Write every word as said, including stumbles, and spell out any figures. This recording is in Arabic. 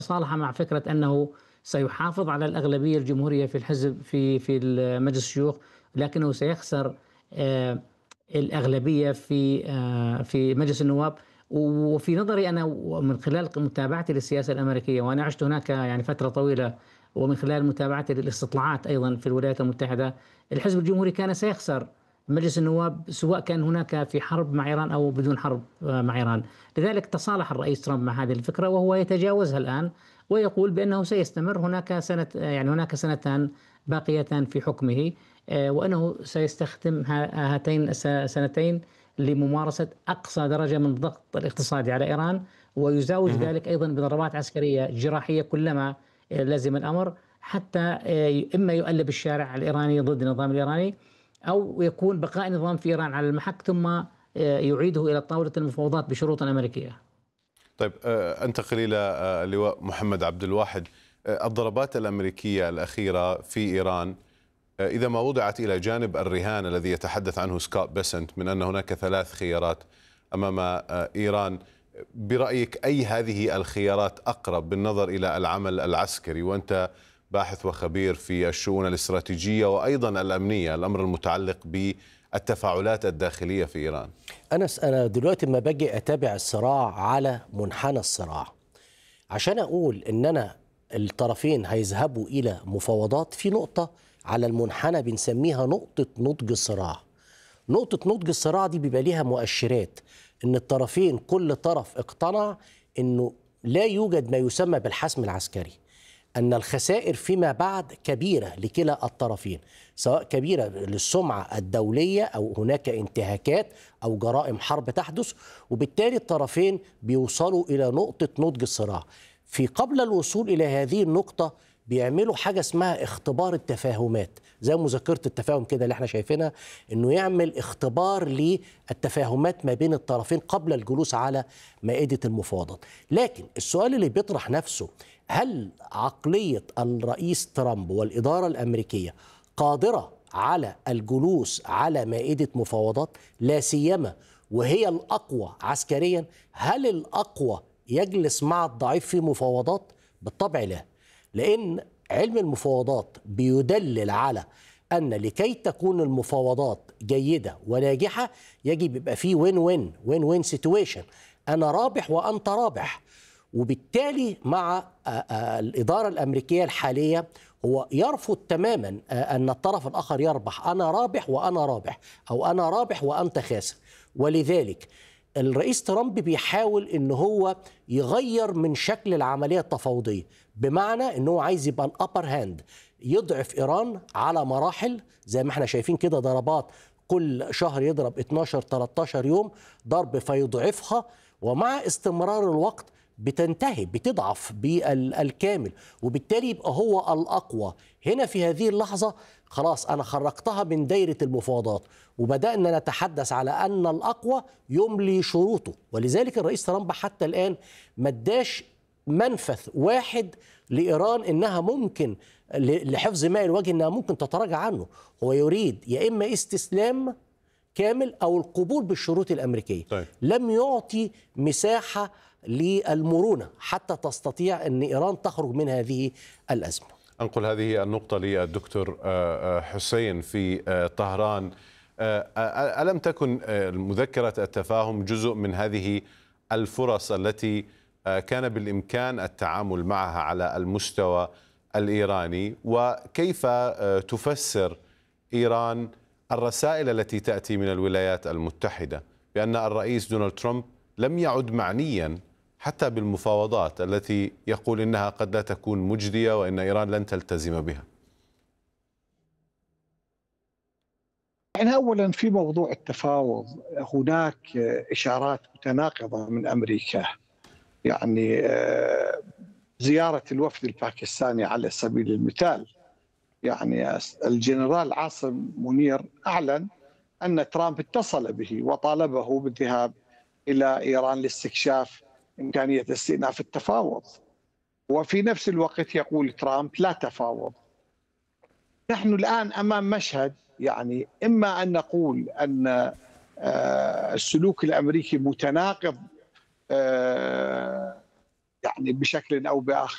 تصالح مع فكرة أنه سيحافظ على الأغلبية الجمهورية في الحزب في في مجلس الشيوخ، لكنه سيخسر آه، الأغلبية في آه، في مجلس النواب. وفي نظري أنا ومن خلال متابعتي للسياسة الأمريكية، وأنا عشت هناك يعني فترة طويلة، ومن خلال متابعتي للاستطلاعات أيضا في الولايات المتحدة، الحزب الجمهوري كان سيخسر مجلس النواب سواء كان هناك في حرب مع إيران أو بدون حرب آه، مع إيران. لذلك تصالح الرئيس ترامب مع هذه الفكرة، وهو يتجاوزها الآن، ويقول بأنه سيستمر. هناك سنة يعني هناك سنتان باقيتان في حكمه، آه، وأنه سيستخدم هاتين السنتين لممارسة أقصى درجة من الضغط الاقتصادي على إيران، ويزاوج مهم. ذلك أيضا بضربات عسكرية جراحية كلما آه، لزم الأمر، حتى آه، إما يؤلب الشارع الإيراني ضد النظام الإيراني، أو يكون بقاء النظام في إيران على المحك، ثم آه، يعيده إلى طاولة المفاوضات بشروط أمريكية. طيب، آه، أنتقل إلى آه، اللواء محمد عبد الواحد. آه، الضربات الأمريكية الأخيرة في إيران، آه، إذا ما وضعت إلى جانب الرهان الذي يتحدث عنه سكوت بيسنت من أن هناك ثلاث خيارات أمام آه، إيران، برأيك أي هذه الخيارات أقرب بالنظر إلى العمل العسكري؟ وأنت باحث وخبير في الشؤون الاستراتيجية وأيضا الأمنية، الأمر المتعلق بالتفاعلات الداخلية في إيران. أنس، أنا دلوقتي لما باجي أتابع الصراع على منحنى الصراع، عشان أقول إن أنا الطرفين هيذهبوا إلى مفاوضات، في نقطة على المنحنى بنسميها نقطة نضج الصراع. نقطة نضج الصراع دي بيبقى ليها مؤشرات إن الطرفين كل طرف اقتنع إنه لا يوجد ما يسمى بالحسم العسكري، أن الخسائر فيما بعد كبيرة لكلا الطرفين، سواء كبيرة للسمعة الدولية أو هناك انتهاكات أو جرائم حرب تحدث، وبالتالي الطرفين بيوصلوا إلى نقطة نضج الصراع. في قبل الوصول إلى هذه النقطة بيعملوا حاجة اسمها اختبار التفاهمات، زي مذكرة التفاهم كده اللي احنا شايفينها، انه يعمل اختبار للتفاهمات ما بين الطرفين قبل الجلوس على مائدة المفاوضات. لكن السؤال اللي بيطرح نفسه، هل عقلية الرئيس ترامب والإدارة الأمريكية قادرة على الجلوس على مائدة مفاوضات، لا سيما وهي الأقوى عسكريا؟ هل الأقوى يجلس مع الضعيف في مفاوضات؟ بالطبع لا، لأن علم المفاوضات بيدلل على أن لكي تكون المفاوضات جيدة وناجحة يجب يبقى فيه وين وين وين وين سيتويشن، أنا رابح وأنت رابح. وبالتالي مع الإدارة الأمريكية الحالية هو يرفض تماما أن الطرف الآخر يربح، أنا رابح وأنا رابح، أو أنا رابح وأنت خاسر. ولذلك الرئيس ترامب بيحاول ان هو يغير من شكل العمليه التفاوضيه، بمعنى ان هو عايز يبقى الابر هاند، يضعف ايران على مراحل زي ما احنا شايفين كده، ضربات كل شهر يضرب اتناشر تلتاشر يوم ضرب فيضعفها، ومع استمرار الوقت بتنتهي بتضعف بالكامل، وبالتالي يبقى هو الأقوى. هنا في هذه اللحظة خلاص أنا خرجتها من دايرة المفاوضات، وبدأنا نتحدث على أن الأقوى يملي شروطه. ولذلك الرئيس ترامب حتى الآن ما اداش منفذ واحد لإيران إنها ممكن لحفظ ماء الوجه إنها ممكن تتراجع عنه. هو يريد يا إما استسلام كامل أو القبول بالشروط الأمريكية. طيب. لم يعطي مساحة للمرونة حتى تستطيع أن إيران تخرج من هذه الأزمة. أنقل هذه النقطة للدكتور حسين في طهران. ألم تكن مذكرة التفاهم جزء من هذه الفرص التي كان بالإمكان التعامل معها على المستوى الإيراني؟ وكيف تفسر إيران الرسائل التي تأتي من الولايات المتحدة بأن الرئيس دونالد ترامب لم يعد معنيا حتى بالمفاوضات التي يقول إنها قد لا تكون مجدية وإن إيران لن تلتزم بها؟ يعني أولا في موضوع التفاوض هناك إشارات متناقضة من أمريكا. يعني زيارة الوفد الباكستاني على سبيل المثال، يعني الجنرال عاصم منير أعلن أن ترامب اتصل به وطالبه بالذهاب إلى إيران لاستكشاف إمكانية استئناف التفاوض، وفي نفس الوقت يقول ترامب لا تفاوض. نحن الآن أمام مشهد، يعني إما أن نقول أن السلوك الأمريكي متناقض يعني بشكل أو بآخر